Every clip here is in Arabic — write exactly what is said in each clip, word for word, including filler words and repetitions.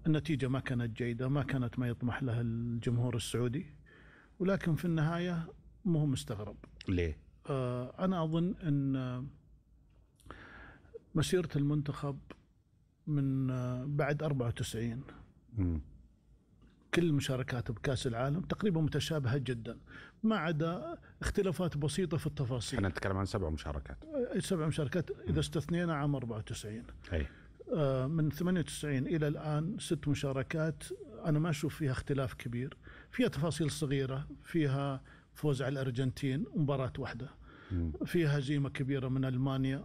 النتيجة ما كانت جيدة، ما كانت ما يطمح لها الجمهور السعودي، ولكن في النهاية مو مستغرب. ليه؟ آه أنا أظن أن مسيرة المنتخب من آه بعد أربعة وتسعين م. كل مشاركاته بكأس العالم تقريبا متشابهة جدا، ما عدا اختلافات بسيطة في التفاصيل. احنا نتكلم عن سبع مشاركات. سبع مشاركات إذا استثنينا عام أربعة وتسعين. أي. من ثمانية وتسعين إلى الآن ست مشاركات، أنا ما أشوف فيها اختلاف كبير، فيها تفاصيل صغيرة، فيها فوز على الأرجنتين مباراة واحدة، م. فيها هزيمة كبيرة من ألمانيا،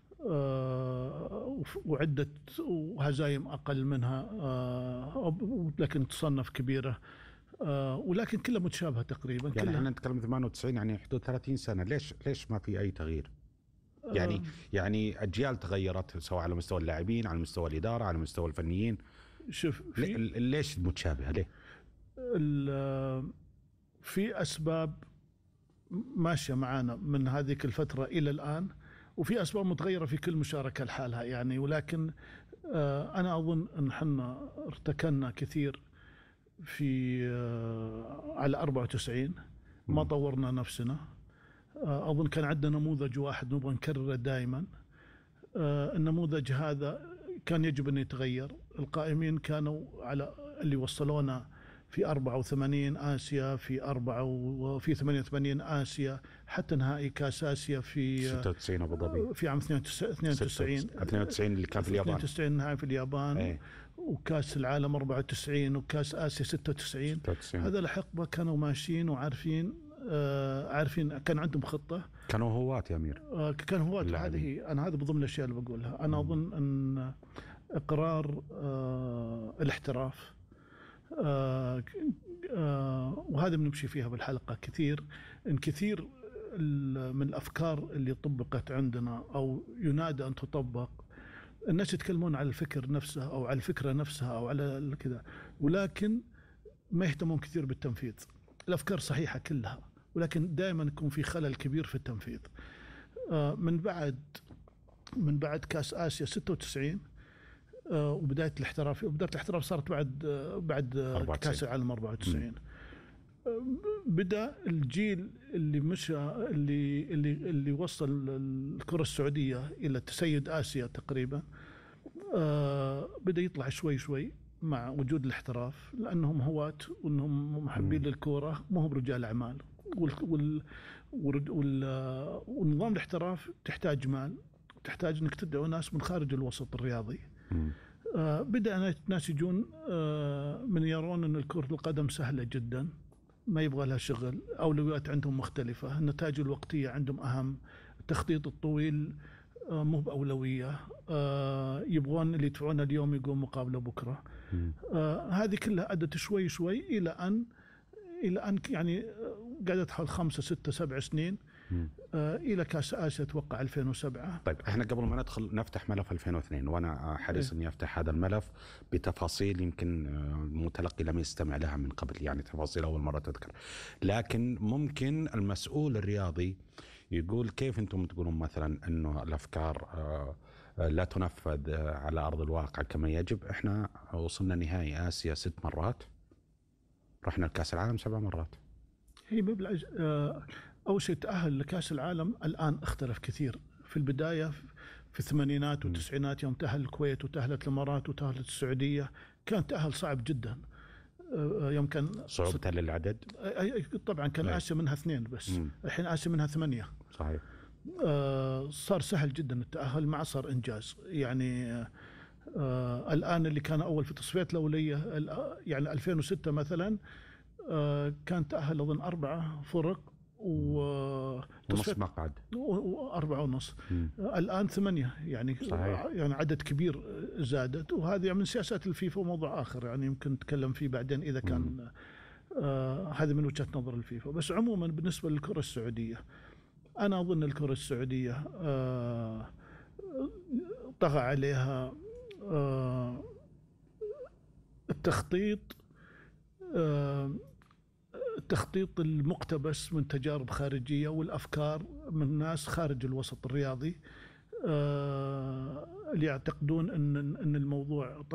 آه وعدة وهزايم أقل منها، آه لكن تصنف كبيرة، آه ولكن كلها متشابهة تقريبا. يعني احنا نتكلم ثمانية وتسعين يعني حدود ثلاثين سنة، ليش ليش ما في أي تغيير؟ يعني آه يعني أجيال تغيرت سواء على مستوى اللاعبين، على مستوى الإدارة، على مستوى الفنيين. شوف ليش متشابهة ليه؟ في أسباب ماشية معانا من هذه الفترة إلى الآن، وفي أسباب متغيرة في كل مشاركة لحالها يعني، ولكن آه أنا أظن أن حنا ارتكلنا كثير في آه على أربعة وتسعين، ما طورنا نفسنا. آه أظن كان عندنا نموذج واحد نبغى نكرره دائما، آه النموذج هذا كان يجب أن يتغير. القائمين كانوا على اللي وصلونا في أربعة وثمانين آسيا، في أربعة وفي ثمانية وثمانين آسيا، حتى نهائي كاس آسيا في ستة وتسعين أبو ظبي، في عام اثنين وتسعين اثنين وتسعين اللي كان في اليابان، اثنين وتسعين نهائي في اليابان، أي. وكاس العالم أربعة وتسعين، وكاس آسيا ستة وتسعين. ستة وتسعين هذا الحقبة كانوا ماشيين وعارفين، آه عارفين، كان عندهم خطة، كانوا هوات يا أمير. آه كان هوات. هذه أنا هذا بضمن الأشياء اللي بقولها. أنا أظن أن إقرار آه الاحتراف، آه آه وهذا بنمشي فيها بالحلقة كثير، إن كثير من الأفكار اللي طبقت عندنا أو ينادى أن تطبق، الناس يتكلمون على الفكر نفسها أو على الفكرة نفسها أو على كذا، ولكن ما يهتمون كثير بالتنفيذ. الأفكار صحيحة كلها، ولكن دائما يكون في خلل كبير في التنفيذ. آه من بعد من بعد كأس آسيا ستة وتسعين آه وبداية الاحتراف، وبداية الاحتراف صارت بعد آه بعد آه كأس العالم أربعة وتسعين. آه بدأ الجيل اللي مشى اللي اللي اللي وصل الكرة السعودية إلى تسيد آسيا تقريبا، آه بدأ يطلع شوي شوي مع وجود الاحتراف، لأنهم هواة وأنهم محبين للكرة، مو هم رجال أعمال. وال وال وال والنظام الاحتراف تحتاج مال، تحتاج انك تدعو ناس من خارج الوسط الرياضي. آه بدأ ناس يجون آه من يرون ان كرة القدم سهلة جدا، ما يبغى لها شغل، اولويات عندهم مختلفة، النتائج الوقتية عندهم اهم، التخطيط الطويل آه مو بأولوية، آه يبغون اللي يدفعونه اليوم يقوم مقابله بكرة. آه هذه كلها أدت شوي شوي إلى أن إلى أن يعني قعدت حول خمسة ستة سبع سنين آه إلى كأس آسيا توقع ألفين وسبعة. طيب احنا قبل ما ندخل نفتح ملف ألفين واثنين، وأنا حريص إني أفتح هذا الملف بتفاصيل يمكن المتلقي لم يستمع لها من قبل، يعني تفاصيل أول مرة تذكر، لكن ممكن المسؤول الرياضي يقول كيف أنتم تقولون مثلا أنه الأفكار آه لا تنفذ على أرض الواقع كما يجب. احنا وصلنا نهائي آسيا ست مرات، رحنا لكأس العالم سبع مرات. هي بالعج... أول شيء تأهل لكأس العالم الآن اختلف كثير. في البداية في الثمانينات والتسعينات يوم تأهل الكويت وتأهلت الإمارات وتأهلت السعودية كان تأهل صعب جدا. يوم كان صعوبة للعدد طبعا كان آسيا منها اثنين بس، مم. الحين آسيا منها ثمانية. صحيح. صار سهل جدا التأهل، مع صار إنجاز يعني. آه الآن اللي كان أول في التصفيات الأولية يعني ألفين وستة مثلا آه كان تأهل أظن أربعة فرق ونص مقعد وأربعة ونص. آه الآن ثمانية يعني. صحيح. يعني عدد كبير زادت، وهذه من سياسات الفيفا وموضوع آخر يعني يمكن نتكلم فيه بعدين إذا كان آه هذه من وجهة نظر الفيفا. بس عموما بالنسبة للكرة السعودية، أنا أظن الكرة السعودية آه طغى عليها آه التخطيط آه التخطيط المقتبس من تجارب خارجية والأفكار من ناس خارج الوسط الرياضي آه اللي يعتقدون أن أن الموضوع